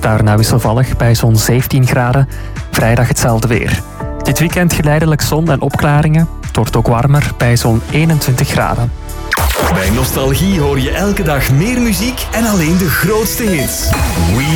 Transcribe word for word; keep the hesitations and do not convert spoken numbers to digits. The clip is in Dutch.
daarna wisselvallig bij zo'n zeventien graden. Vrijdag hetzelfde weer. Dit weekend geleidelijk zon en opklaringen. Het wordt ook warmer bij zo'n eenentwintig graden. Bij Nostalgie hoor je elke dag meer muziek en alleen de grootste hits. We